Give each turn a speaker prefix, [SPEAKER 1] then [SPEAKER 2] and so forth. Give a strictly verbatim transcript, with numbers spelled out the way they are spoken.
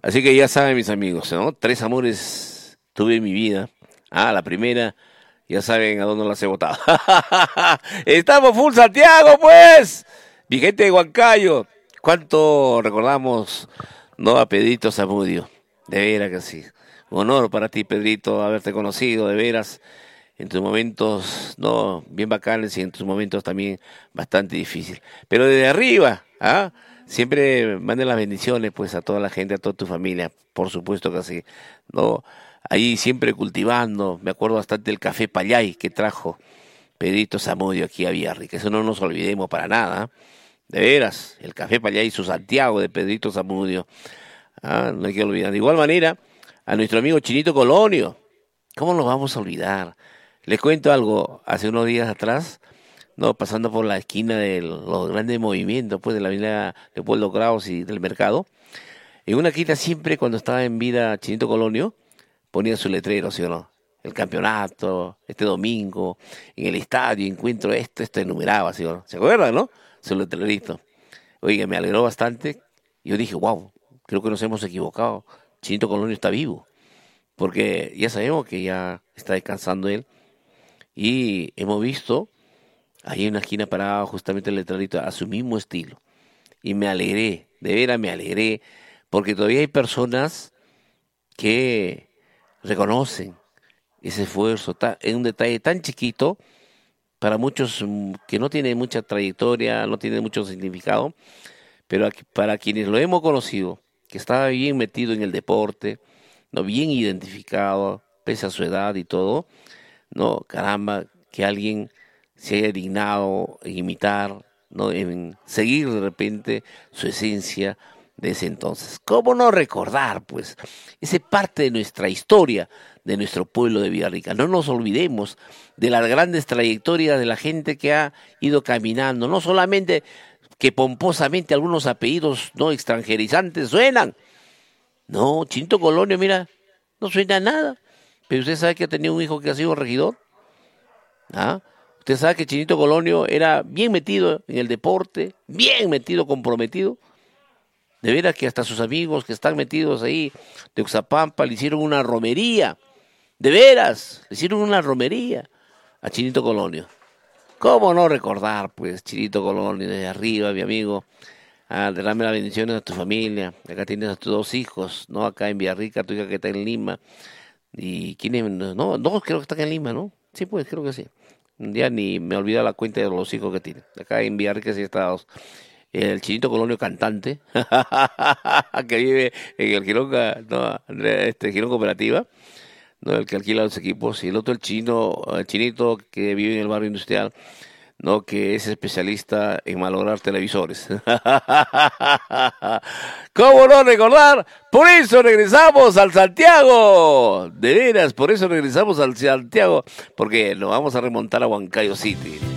[SPEAKER 1] Así que ya saben, mis amigos, ¿no? Tres amores tuve en mi vida. Ah, la primera, ya saben a dónde las he botado. Estamos full Santiago, pues. Mi gente de Huancayo. ¿Cuánto recordamos, no, a Pedrito Zamudio? De veras que sí. Un honor para ti, Pedrito, haberte conocido, de veras. En tus momentos, no, bien bacanes y en tus momentos también bastante difícil. Pero desde arriba, ¿ah? Siempre manden las bendiciones, pues, a toda la gente, a toda tu familia, por supuesto que sí, ¿no? Ahí siempre cultivando, me acuerdo bastante del café Payay que trajo Pedrito Zamudio aquí a Villarrica, eso no nos olvidemos para nada, ¿ah? De veras, el café Payay y su Santiago de Pedrito Zamudio, ¿ah? No hay que olvidar. De igual manera, a nuestro amigo Chinito Colonio, ¿cómo nos vamos a olvidar? Les cuento algo, hace unos días atrás, no, pasando por la esquina de los grandes movimientos, pues, de la avenida Leopoldo Kraus y del mercado, en una quita siempre cuando estaba en vida Chinito Colonio, ponía su letrero, ¿sí o no? El campeonato, este domingo, en el estadio, encuentro esto, esto enumeraba, ¿sí o no? ¿Se acuerdan, no? Su letrerito. Oiga, me alegró bastante. Yo dije, wow, creo que nos hemos equivocado. Chinito Colonio está vivo, porque ya sabemos que ya está descansando él, y hemos visto ahí en una esquina parado justamente el letrerito a su mismo estilo. Y me alegré, de veras me alegré, porque todavía hay personas que reconocen ese esfuerzo. ta- Es un detalle tan chiquito para muchos mm, que no tiene mucha trayectoria, no tiene mucho significado, pero aquí- para quienes lo hemos conocido, que estaba bien metido en el deporte, no bien identificado, pese a su edad y todo, no, caramba, que alguien se haya dignado en imitar, ¿no? En seguir de repente su esencia de ese entonces. ¿Cómo no recordar, pues, ese parte de nuestra historia, de nuestro pueblo de Villarrica? No nos olvidemos de las grandes trayectorias de la gente que ha ido caminando, no solamente que pomposamente algunos apellidos no extranjerizantes suenan. No, Chinto Colonio, mira, no suena a nada. Pero usted sabe que ha tenido un hijo que ha sido regidor. ¿Ah? Usted sabe que Chinito Colonio era bien metido en el deporte, bien metido, comprometido. De veras que hasta sus amigos que están metidos ahí de Uxapampa le hicieron una romería. De veras, le hicieron una romería a Chinito Colonio. ¿Cómo no recordar, pues, Chinito Colonio, desde arriba, mi amigo? Ah, derrame las bendiciones a tu familia. Acá tienes a tus dos hijos, ¿no? Acá en Villarrica, tu hija que está en Lima. ¿Y quién es? No, dos creo que están en Lima, ¿no? Sí, pues, creo que sí. Ya ni me olvida la cuenta de los hijos que tiene. Acá en Villarrica sí está dos. El Chinito Colonio cantante, que vive en el Girón, no, este, Girón Cooperativa, ¿no? El que alquila los equipos. Y el otro, el chino, el chinito que vive en el barrio industrial, ¿no? Que es especialista en malograr televisores. ¿Cómo no recordar? Por eso regresamos al Santiago. De veras, por eso regresamos al Santiago, porque nos vamos a remontar a Huancayo City.